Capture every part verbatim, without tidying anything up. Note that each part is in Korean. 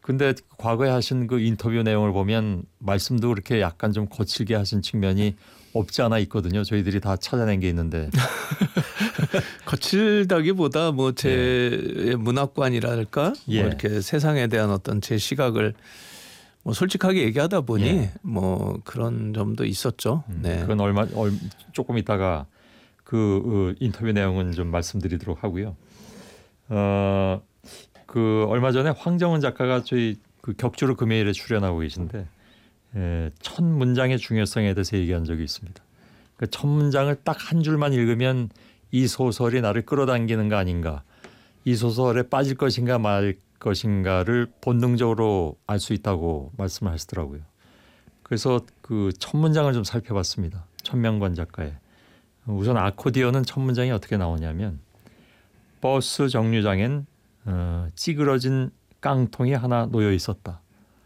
근데 과거에 하신 그 인터뷰 내용을 보면 말씀도 그렇게 약간 좀 거칠게 하신 측면이 없지 않아 있거든요. 저희들이 다 찾아낸 게 있는데. 거칠다기보다 뭐 제 예. 문화관이랄까 예. 뭐 이렇게 세상에 대한 어떤 제 시각을 뭐 솔직하게 얘기하다 보니 예. 뭐 그런 점도 있었죠. 음, 네. 그건 얼마 얼, 조금 있다가 그, 그 인터뷰 내용은 좀 말씀드리도록 하고요. 어, 그 얼마 전에 황정은 작가가 저희 그 격주로 금요일에 출연하고 계신데 에, 첫 문장의 중요성에 대해서 얘기한 적이 있습니다. 그 첫 문장을 딱 한 줄만 읽으면 이 소설이 나를 끌어당기는 거 아닌가, 이 소설에 빠질 것인가 말 것인가를 본능적으로 알 수 있다고 말씀을 하시더라고요. 그래서 그 첫 문장을 좀 살펴봤습니다. 천명관 작가의. 우선 아코디언은 첫 문장이 어떻게 나오냐면 버스 정류장엔 어, 찌그러진 깡통이 하나 놓여 있었다.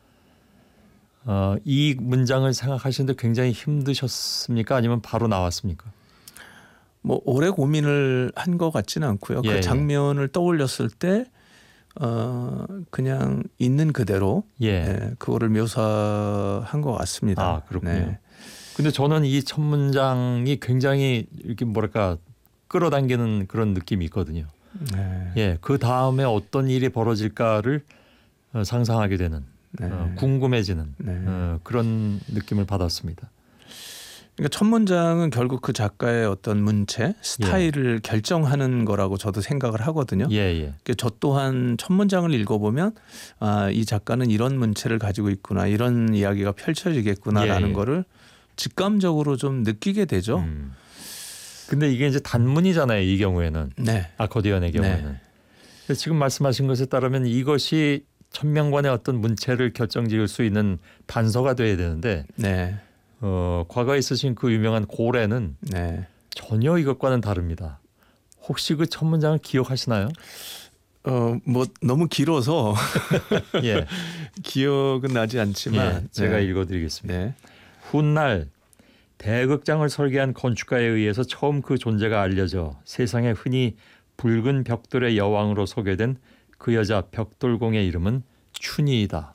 어, 이 문장을 생각하시는데 굉장히 힘드셨습니까? 아니면 바로 나왔습니까? 뭐 오래 고민을 한 것 같지는 않고요. 예, 그 장면을 예. 떠올렸을 때 어, 그냥 있는 그대로 예. 예, 그거를 묘사한 것 같습니다. 아, 그렇군요. 네. 근데 저는 이 첫 문장이 굉장히 이렇게 뭐랄까 끌어당기는 그런 느낌이 있거든요. 네. 예, 그 다음에 어떤 일이 벌어질까를 어, 상상하게 되는, 네. 어, 궁금해지는 네. 어, 그런 느낌을 받았습니다. 그러니까 첫 문장은 결국 그 작가의 어떤 문체, 스타일을 예. 결정하는 거라고 저도 생각을 하거든요. 예, 예. 그러니까 저 또한 첫 문장을 읽어보면 아, 이 작가는 이런 문체를 가지고 있구나, 이런 이야기가 펼쳐지겠구나라는 예, 예. 거를 직감적으로 좀 느끼게 되죠. 음. 근데 이게 이제 단문이잖아요. 이 경우에는. 네. 아코디언의 경우에는. 네. 지금 말씀하신 것에 따르면 이것이 천명관의 어떤 문체를 결정지을 수 있는 단서가 돼야 되는데 네. 어, 과거에 있으신 그 유명한 고래는 네. 전혀 이것과는 다릅니다. 혹시 그 첫 문장을 기억하시나요? 어, 뭐 너무 길어서 예. 기억은 나지 않지만 예, 제가 네. 읽어드리겠습니다. 네. 훗날 대극장을 설계한 건축가에 의해서 처음 그 존재가 알려져 세상에 흔히 붉은 벽돌의 여왕으로 소개된 그 여자 벽돌공의 이름은 춘희이다.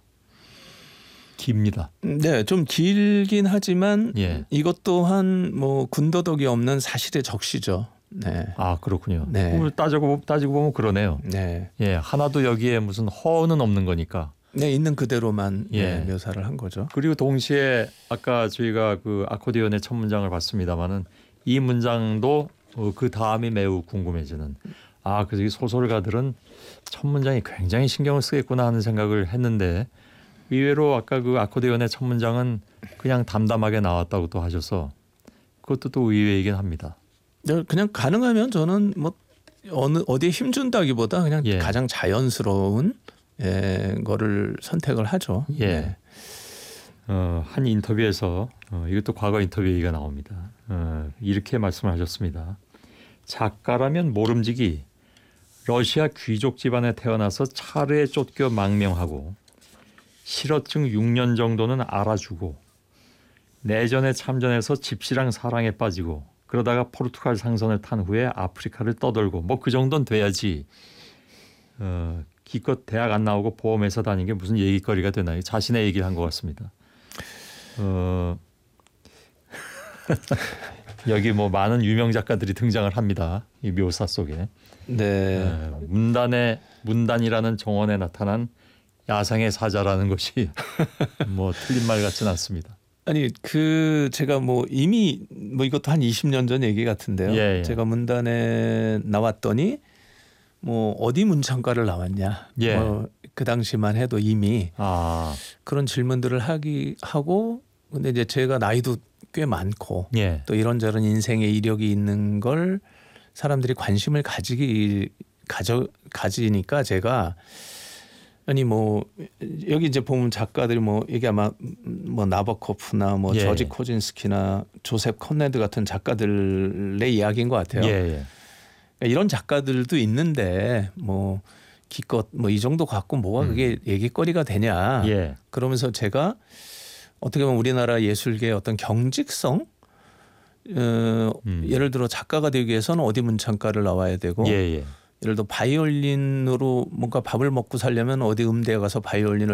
깁니다. 네, 좀 길긴 하지만 예. 이것 또한 뭐 군더더기 없는 사실의 적시죠. 네. 아, 그렇군요. 네. 따지고 따지고 보면 그러네요. 네. 예, 하나도 여기에 무슨 허는 없는 거니까. 네, 있는 그대로만 예. 네, 묘사를 한 거죠. 그리고 동시에 아까 저희가 그 아코디언의 첫 문장을 봤습니다마는 이 문장도 그 다음이 매우 궁금해지는. 아, 그래서 이 소설가들은 첫 문장이 굉장히 신경을 쓰겠구나 하는 생각을 했는데 의외로 아까 그 아코디언의 첫 문장은 그냥 담담하게 나왔다고 또 하셔서 그것도 또 의외이긴 합니다. 그냥 가능하면 저는 뭐 어느 어디에 힘준다기보다 그냥 예. 가장 자연스러운 예, 거를 선택을 하죠. 예. 네. 어, 한 인터뷰에서 어, 이것도 과거 인터뷰 얘기가 나옵니다. 어, 이렇게 말씀을 하셨습니다. 작가라면 모름지기 러시아 귀족 집안에 태어나서 차르에 쫓겨 망명하고 실어증 육 년 정도는 알아주고 내전에 참전해서 집시랑 사랑에 빠지고 그러다가 포르투갈 상선을 탄 후에 아프리카를 떠돌고 뭐 그 정도는 돼야지 어, 기껏 대학 안 나오고 보험회사 다닌 게 무슨 얘기거리가 되나요? 자신의 얘기를 한 것 같습니다. 어, 여기 뭐 많은 유명 작가들이 등장을 합니다. 이 묘사 속에. 네. 어, 문단의 문단이라는 정원에 나타난 야상의 사자라는 것이 뭐 틀린 말 같지는 않습니다. 아니 그 제가 뭐 이미 뭐 이것도 한 이십 년 전 얘기 같은데요. 예, 예. 제가 문단에 나왔더니 뭐 어디 문창과를 나왔냐. 예. 뭐 그 당시만 해도 이미 아, 그런 질문들을 하기 하고 근데 이제 제가 나이도 꽤 많고 예. 또 이런저런 인생의 이력이 있는 걸 사람들이 관심을 가지기 가져 가지니까 제가 아니 뭐 여기 이제 보면 작가들이 뭐 이게 아마 뭐 나버코프나 뭐 예. 저지 코진스키나 조셉 컨레드 같은 작가들의 이야기인 것 같아요. 예, 예. 그러니까 이런 작가들도 있는데 뭐 기껏 뭐 이 정도 갖고 뭐가 그게 음. 얘기거리가 되냐. 예. 그러면서 제가 어떻게 보면 우리나라 예술계의 어떤 경직성 어, 음. 예를 들어 작가가 되기 위해서는 어디 문창과를 나와야 되고 예, 예. 예를 들어 바이올린으로 뭔가 밥을 먹고 살려면 어디 음대에 가서 바이올린을